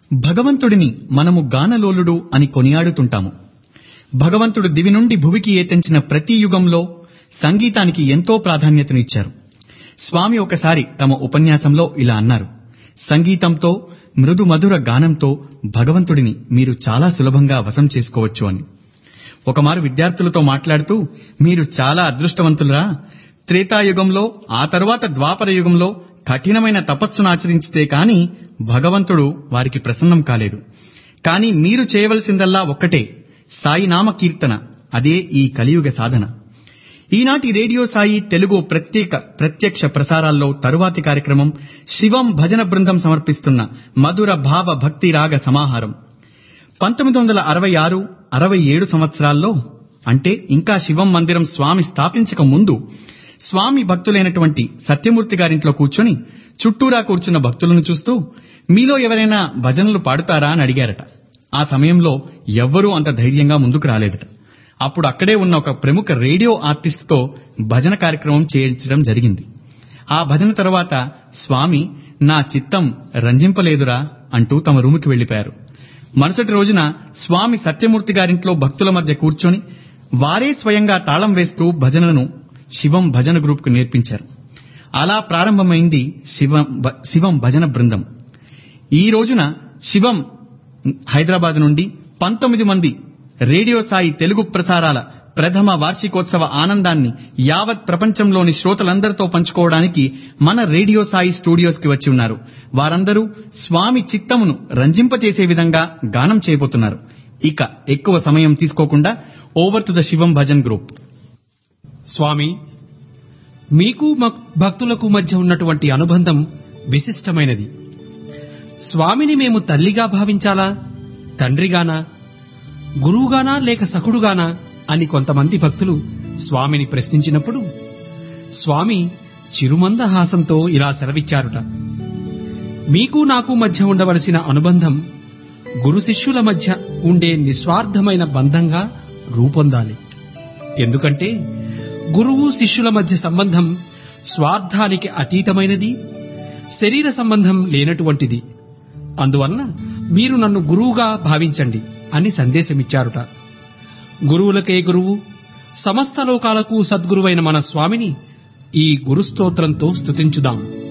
భగవంతుడిని మనము గానలోలుడు అని కొనియాడుతుంటాము. భగవంతుడు దివి నుండి భువికి ఏతెంచిన ప్రతి యుగంలో సంగీతానికి ఎంతో ప్రాధాన్యతనిచ్చారు. స్వామి ఒకసారి తమ ఉపన్యాసంలో ఇలా అన్నారు: సంగీతంతో, మృదు మధుర గానంతో భగవంతుడిని మీరు చాలా సులభంగా వశం చేసుకోవచ్చు అని. ఒకమారు విద్యార్థులతో మాట్లాడుతూ, మీరు చాలా అదృష్టవంతులరా, త్రేతాయుగంలో ఆ తరువాత ద్వాపర యుగంలో కఠినమైన తపస్సును ఆచరించితే కాని భగవంతుడు వారికి ప్రసన్నం కాలేదు. కాని మీరు చేయవలసిందల్లా ఒక్కటే, సాయినామ కీర్తన. అదే ఈ కలియుగ సాధన. ఈనాటి రేడియో సాయి తెలుగు ప్రత్యక్ష ప్రసారాల్లో తరువాతి కార్యక్రమం శివం భజన బృందం సమర్పిస్తున్న మధుర భావ భక్తి రాగ సమాహారం. 1966-67 సంవత్సరాల్లో, అంటే ఇంకా శివం మందిరం స్వామి స్థాపించక ముందు, స్వామి భక్తులైనటువంటి సత్యమూర్తి గారింట్లో కూర్చొని చుట్టూరా కూర్చున్న భక్తులను చూస్తూ, మీలో ఎవరైనా భజనలు పాడుతారా అని అడిగారట. ఆ సమయంలో ఎవ్వరూ అంత ధైర్యంగా ముందుకు రాలేదట. అప్పుడు అక్కడే ఉన్న ఒక ప్రముఖ రేడియో ఆర్టిస్టుతో భజన కార్యక్రమం చేయించడం జరిగింది. ఆ భజన తర్వాత స్వామి, నా చిత్తం రంజింపలేదురా అంటూ తమ రూముకి వెళ్లిపోయారు. మరుసటి రోజున స్వామి సత్యమూర్తి గారింట్లో భక్తుల మధ్య కూర్చొని వారే స్వయంగా తాళం వేస్తూ భజనను శివం భజన గ్రూప్ కు నేర్పించారు. అలా ప్రారంభమైంది శివం భజన బృందం. ఈ రోజున శివం హైదరాబాద్ నుండి 19 మంది రేడియో సాయి తెలుగు ప్రసారాల ప్రథమ వార్షికోత్సవ ఆనందాన్ని యావత్ ప్రపంచంలోని శ్రోతలందరితో పంచుకోవడానికి మన రేడియో సాయి స్టూడియోస్ కి వచ్చి ఉన్నారు. వారందరూ స్వామి చిత్తమును రంజింపచేసే విధంగా గానం చేయబోతున్నారు. ఇక ఎక్కువ సమయం తీసుకోకుండా over to the Shivam bhajan group. స్వామి, మీకు భక్తులకు మధ్య ఉన్నటువంటి అనుబంధం విశిష్టమైనది. స్వామిని మేము తల్లిగా భావించాలా, తండ్రిగానా, గురువుగానా, లేక సఖుడుగానా అని కొంతమంది భక్తులు స్వామిని ప్రశ్నించినప్పుడు స్వామి చిరుమందహాసంతో ఇలా సెలవిచ్చారుట: మీకు నాకు మధ్య ఉండవలసిన అనుబంధం గురు శిష్యుల మధ్య ఉండే నిస్వార్థమైన బంధంగా రూపొందాలి. ఎందుకంటే గురువు శిష్యుల మధ్య సంబంధం స్వార్థానికి అతీతమైనది, శరీర సంబంధం లేనటువంటిది. అందువలన మీరు నన్ను గురువుగా భావించండి అని సందేశమిచ్చారుట. గురువులకే గురువు, సమస్త లోకాలకు సద్గురువైన మన స్వామిని ఈ గురుస్తోత్రంతో స్తుతించుదాం.